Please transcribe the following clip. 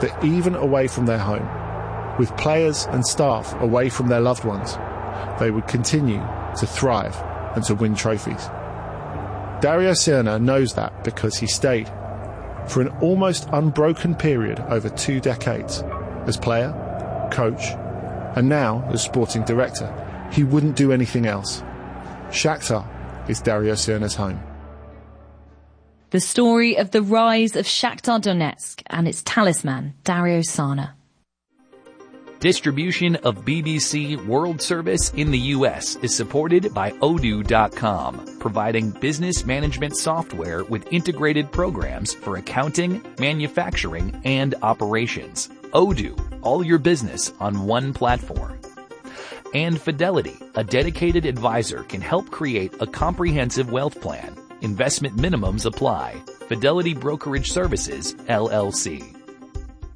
that even away from their home, with players and staff away from their loved ones, they would continue to thrive and to win trophies. Dario Serna knows that because he stayed for an almost unbroken period over 2 decades as player, coach, and now as sporting director. He wouldn't do anything else. Shakhtar is Dario Serna's home. The story of the rise of Shakhtar Donetsk and its talisman, Dario Serna. Distribution of BBC World Service in the U.S. is supported by Odoo.com, providing business management software with integrated programs for accounting, manufacturing, and operations. Odoo, all your business on one platform. And Fidelity, a dedicated advisor, can help create a comprehensive wealth plan. Investment minimums apply. Fidelity Brokerage Services, LLC.